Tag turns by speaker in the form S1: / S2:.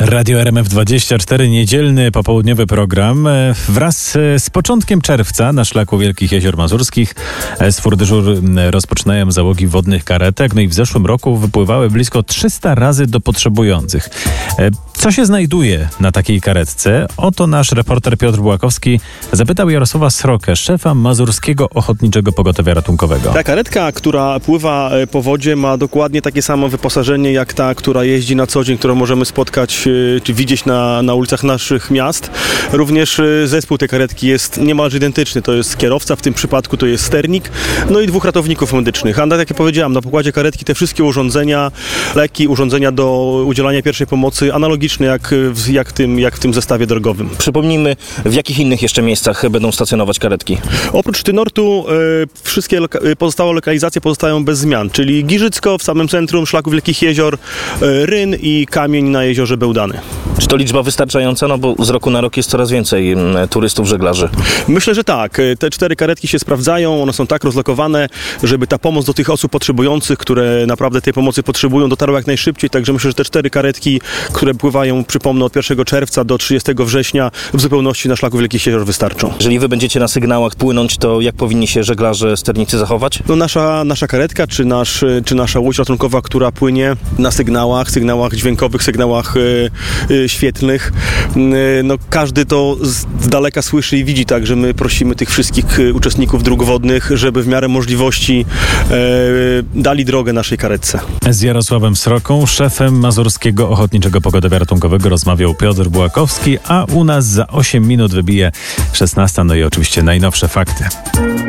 S1: Radio RMF24, niedzielny popołudniowy program. Wraz z początkiem czerwca na szlaku Wielkich Jezior Mazurskich z furdyżur rozpoczynają załogi wodnych karetek. No i w zeszłym roku wypływały blisko 300 razy do potrzebujących. Co się znajduje na takiej karetce? Oto nasz reporter Piotr Bułakowski zapytał Jarosława Srokę, szefa Mazurskiego Ochotniczego Pogotowia Ratunkowego.
S2: Ta karetka, która pływa po wodzie, ma dokładnie takie samo wyposażenie jak ta, która jeździ na co dzień, którą możemy spotkać czy widzieć na ulicach naszych miast. Również zespół tej karetki jest niemalże identyczny. To jest kierowca, w tym przypadku to jest sternik, no i 2 ratowników medycznych. A tak jak powiedziałem, na pokładzie karetki te wszystkie urządzenia, leki, urządzenia do udzielania pierwszej pomocy, analogiczne jak w tym zestawie drogowym.
S3: Przypomnijmy, w jakich innych jeszcze miejscach będą stacjonować karetki?
S2: Oprócz Tynortu wszystkie pozostałe lokalizacje pozostają bez zmian, czyli Giżycko w samym centrum szlaku Wielkich Jezior, Ryn i Kamień na jeziorze Bełdany.
S3: Czy to liczba wystarczająca? No bo z roku na rok jest coraz więcej turystów, żeglarzy.
S2: Myślę, że tak. Te 4 karetki się sprawdzają, one są tak rozlokowane, żeby ta pomoc do tych osób potrzebujących, które naprawdę tej pomocy potrzebują, dotarła jak najszybciej, także myślę, że te 4 karetki, które pływają, przypomnę, od 1 czerwca do 30 września w zupełności na szlaku Wielkich Jezior wystarczą.
S3: Jeżeli wy będziecie na sygnałach płynąć, to jak powinni się żeglarze, sternicy zachować?
S2: No nasza karetka, czy nasza łódź ratunkowa, która płynie na sygnałach dźwiękowych, sygnałach świetlnych, no każdy to z daleka słyszy i widzi, także my prosimy tych wszystkich uczestników dróg wodnych, żeby w miarę możliwości dali drogę naszej karetce.
S1: Z Jarosławem Sroką, szefem Mazurskiego Ochotniczego Pogotowia Ratunkowego rozmawiał Piotr Bułakowski, a u nas za 8 minut wybije 16, no i oczywiście najnowsze fakty.